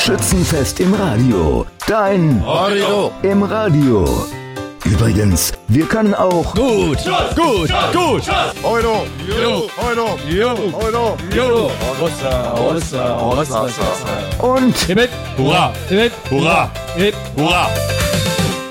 Schützenfest im Radio. Dein Radio im Radio. Übrigens, wir können auch gut. Euro, und Hurra, hurra.